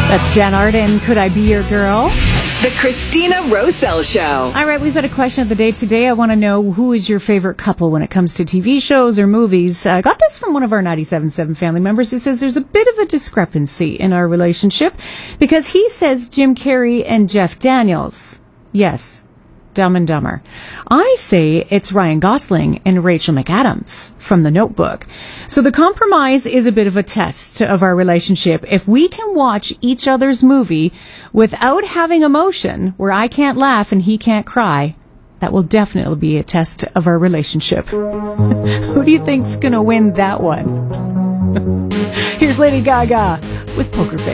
That's Jan Arden, Could I Be Your Girl? The Christina Rosell Show. All right, we've got a question of the day today. I want to know, who is your favorite couple when it comes to TV shows or movies? I got this from one of our 97.7 family members who says there's a bit of a discrepancy in our relationship because he says Jim Carrey and Jeff Daniels. Yes, Dumb and Dumber. I say it's Ryan Gosling and Rachel McAdams from The Notebook. So the compromise is a bit of a test of our relationship. If we can watch each other's movie without having emotion, where I can't laugh and he can't cry, that will definitely be a test of our relationship. Who do you think's going to win that one? Here's Lady Gaga with Poker Face.